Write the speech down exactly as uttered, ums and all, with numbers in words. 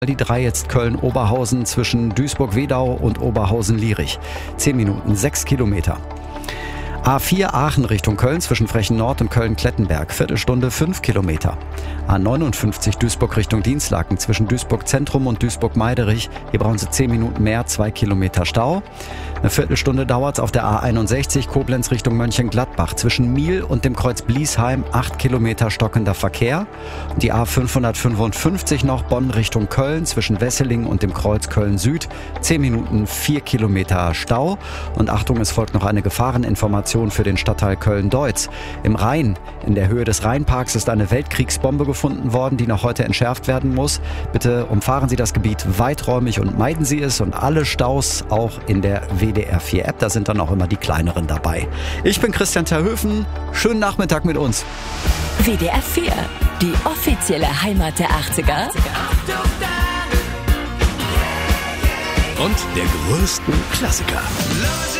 Die drei jetzt Köln-Oberhausen zwischen Duisburg-Wedau und Oberhausen-Lierich. zehn Minuten, sechs Kilometer. A vier Aachen Richtung Köln zwischen Frechen-Nord und Köln-Klettenberg. Viertelstunde, fünf Kilometer. A neunundfünfzig Duisburg Richtung Dienstlaken zwischen Duisburg-Zentrum und Duisburg-Meiderich. Hier brauchen Sie zehn Minuten mehr, zwei Kilometer Stau. Eine Viertelstunde dauert es auf der A einundsechzig Koblenz Richtung Mönchengladbach. Zwischen Miel und dem Kreuz Bliesheim acht Kilometer stockender Verkehr. Und die A fünfhundertfünfundfünfzig noch Bonn Richtung Köln zwischen Wesseling und dem Kreuz Köln Süd. zehn Minuten, vier Kilometer Stau. Und Achtung, es folgt noch eine Gefahreninformation für den Stadtteil Köln-Deutz. Im Rhein, in der Höhe des Rheinparks, ist eine Weltkriegsbombe gefunden worden, die noch heute entschärft werden muss. Bitte umfahren Sie das Gebiet weiträumig und meiden Sie es und alle Staus auch in der W D R vier App. Da sind dann auch immer die kleineren dabei. Ich bin Christian Terhöfen. Schönen Nachmittag mit uns. W D R vier, die offizielle Heimat der achtziger. Und der größten Klassiker.